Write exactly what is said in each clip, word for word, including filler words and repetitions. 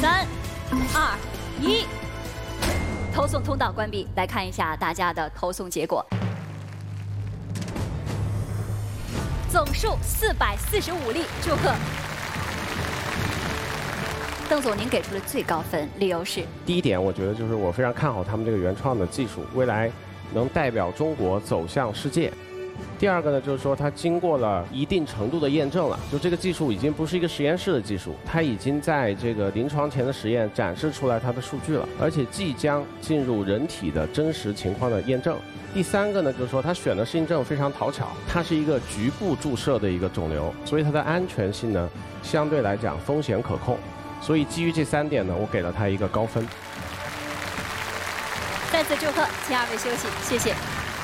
三、二、一，投送通道关闭。来看一下大家的投送结果，总数四百四十五例，祝贺。邓总，您给出了最高分，理由是？ 第一点，我觉得就是我非常看好他们这个原创的技术，未来能代表中国走向世界。第二个呢，就是说它经过了一定程度的验证了，就这个技术已经不是一个实验室的技术，它已经在这个临床前的实验展示出来它的数据了，而且即将进入人体的真实情况的验证。第三个呢，就是说它选的适应症非常讨巧，它是一个局部注射的一个肿瘤，所以它的安全性呢相对来讲风险可控。所以基于这三点呢，我给了它一个高分。 再次祝贺，请二位休息，谢谢。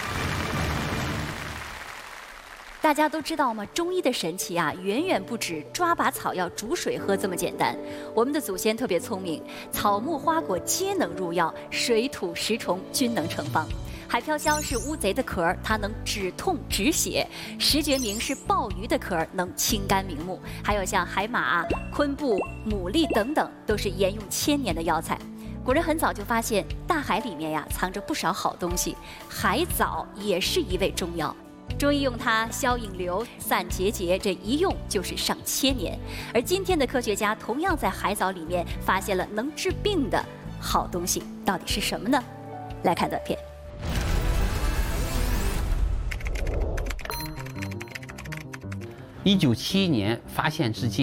大家都知道吗？中医的神奇啊，远远不止抓把草药煮水喝这么简单。我们的祖先特别聪明，草木花果皆能入药，水土食虫均能成方。海飘香是乌贼的壳，它能止痛止血；石决明是鲍鱼的壳，能清肝明目。还有像海马、昆布、牡蛎等等，都是沿用千年的药材。古人很早就发现，大海里面呀藏着不少好东西，海藻也是一味中药。中医用它消引流、散结节，这一用就是上千年。而今天的科学家同样在海藻里面发现了能治病的好东西，到底是什么呢？来看短片。 一九七一年发现至今。